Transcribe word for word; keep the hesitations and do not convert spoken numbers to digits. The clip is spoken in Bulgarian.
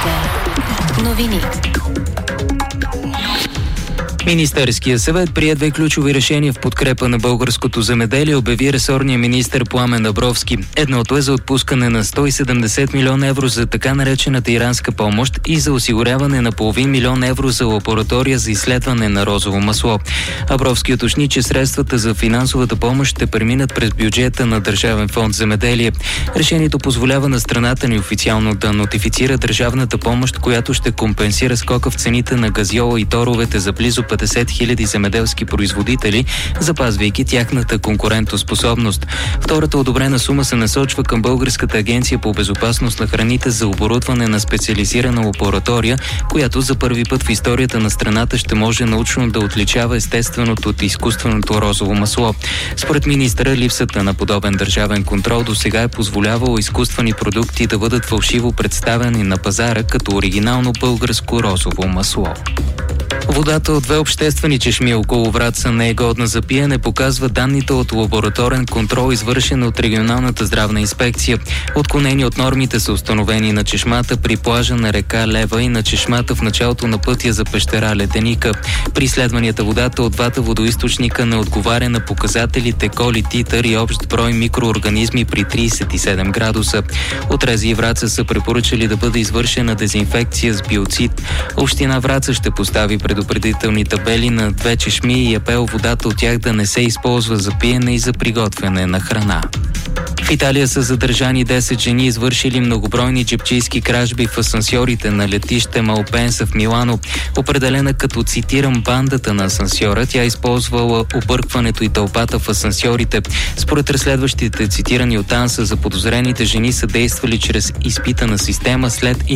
Новини. Министерският съвет прие две ключови решения в подкрепа на българското земеделие, обяви ресорния министър Пламен Абровски. Едното е за отпускане на сто и седемдесет милиона евро за така наречената иранска помощ и за осигуряване на половин милион евро за лаборатория за изследване на розово масло. Абровски уточни, че средствата за финансовата помощ ще преминат през бюджета на Държавен фонд земеделие. Решението позволява на страната ни официално да нотифицира държавната помощ, която ще компенсира скока в цените на газьола и торовете за близо петдесет хиляди земеделски производители, запазвайки тяхната конкурентоспособност. Втората одобрена сума се насочва към Българската агенция по безопасност на храните за оборудване на специализирана лаборатория, която за първи път в историята на страната ще може научно да отличава естественото от изкуственото розово масло. Според министъра, липсата на подобен държавен контрол досега е позволявало изкуствени продукти да бъдат фалшиво представени на пазара като оригинално българско розово масло. Водата от две обществени чешми около Враца не е годна за пиене, показва данните от лабораторен контрол, извършен от регионалната здравна инспекция. Отклонени от нормите са установени на чешмата при плажа на река Лева и на чешмата в началото на пътя за пещера Леденика. При изследванията водата от двата водоизточника не отговаря на показателите коли, титър и общ брой микроорганизми при тридесет и седем градуса. От Рези и Враца са препоръчали да бъде извършена дезинфекция с биоцид. Община Враца ще постави предупредителни табели на две чешми и апел водата от тях да не се използва за пиене и за приготвяне на храна. В Италия са задържани десет жени, извършили многобройни джебчийски кражби в асансьорите на летище Малпенса в Милано. Определена като, цитирам, бандата на асансьора, тя използвала объркването и тълпата в асансьорите. Според разследващите, цитирани от АНСА, заподозрените жени са действали чрез изпитана система след